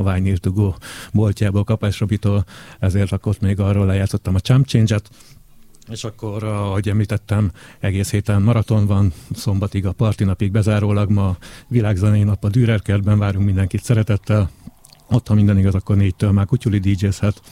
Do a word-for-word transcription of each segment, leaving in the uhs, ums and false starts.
a Wine Near to Go boltjából, Kapás Robitól, ezért akkor még arról lejátszottam a Chump Change-et, és akkor, ahogy említettem, egész héten maraton van, szombatig a partinapig bezárólag, ma világzenei nap a Dürer kertben, várunk mindenkit szeretettel, ott, ha minden igaz, akkor négytől már Kutyuli dé jézhet.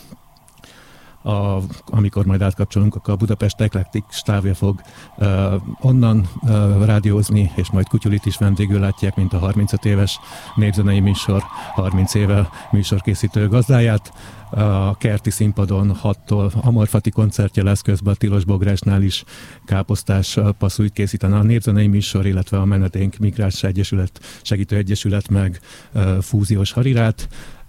A, amikor majd átkapcsolunk, akkor a Budapest Eclectic stávja fog uh, onnan uh, rádiózni, és majd Kutyulit is vendégül látják, mint a harmincöt éves népzenei műsor, harminc éve műsorkészítő gazdáját. A kerti színpadon hattól Amorfati koncertje lesz, közben a Tilos Bográsnál is káposztás passzújt készítene a népzenei műsor, illetve a Menedénk Migráns Egyesület, Segítő Egyesület meg uh, fúziós harirát.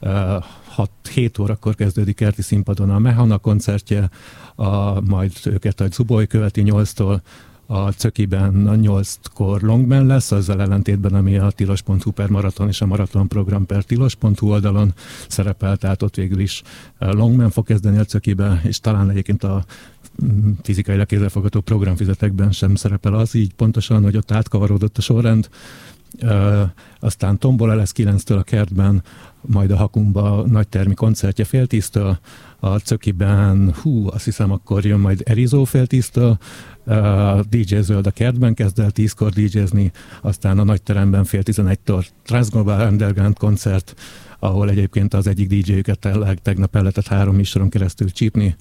hat-hét órakor kezdődik kerti színpadon a Mehana koncertje, a, majd őket a Zuboly követi nyolctól, a Cökiben a nyolckor Longman lesz, azzal ellentétben, ami a tilos pont hu per maraton és a maraton program per tilos pont hu oldalon szerepel, tehát ott végül is Longman fog kezdeni a Cökibe, és talán egyébként a fizikailag kézzelfogható programfizetekben sem szerepel az, így pontosan, hogy ott átkavarodott a sorrend. Uh, aztán tombola lesz kilenctől a kertben, majd a Hakumba nagytermi koncertje fél tíztől, a Cökiben, hú, azt hiszem akkor jön majd Erizó fél tíztől, uh, dé jé Zöld a kertben kezd el tízkor dé jézni, aztán a nagyteremben fél tizenegytől Transglobal Underground koncert, ahol egyébként az egyik dé jéjüket tegnap el lehetett három műsoron keresztül csípni.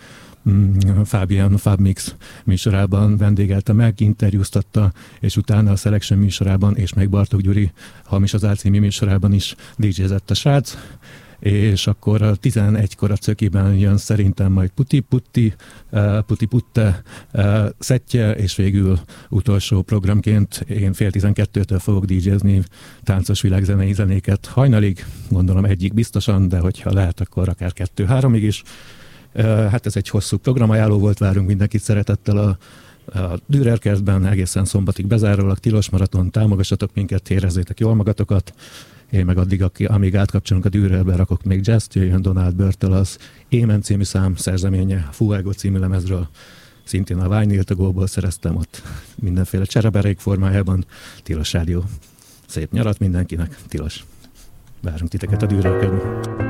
Fabian Fabmix műsorában vendégelte meg, interjúztatta, és utána a Selection műsorában, és meg Bartók Gyuri Hamis az Álcímű műsorában is dé jézett a srác, és akkor a tizenegykor a Cökiben jön szerintem majd Puti Putti, uh, Puti Putte uh, szettje, és végül utolsó programként én fél tizenkettőtől fogok dé jézni táncos világzenei zenéket hajnalig, gondolom egyik biztosan, de hogyha lehet, akkor akár kettő-háromig is. Hát ez egy hosszú programajánló volt, várunk mindenkit szeretettel a, a Dürer kertben, egészen szombatig bezárólag, tilos maraton, támogassatok minket, érezzétek jól magatokat, én meg addig, aki, amíg átkapcsolunk a Dürerbe, rakok még jazzt, jöjjön Donald Byrd-től az Émen című szám szerzeménye, a Fuego című lemezről, szintén a Wine Near to Go-ból szereztem ott mindenféle csereberék formájában. Tilos Rádió. Szép nyarat mindenkinek, Tilos. Várunk titeket a Dürer kertben.